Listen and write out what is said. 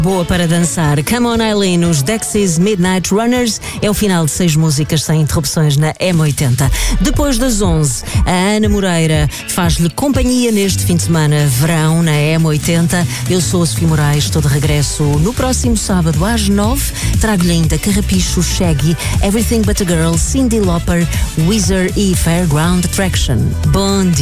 Boa para dançar. Come on Eileen, os Dexys Midnight Runners. É o final de 6 músicas sem interrupções na M80. Depois das 11, a Ana Moreira faz-lhe companhia neste fim de semana verão na M80. Eu sou a Sofia Moraes, estou de regresso no próximo sábado às 9. Trago-lhe ainda Carrapicho, Shaggy, Everything But a Girl, Cyndi Lauper, Weezer e Fairground Attraction. Bom dia.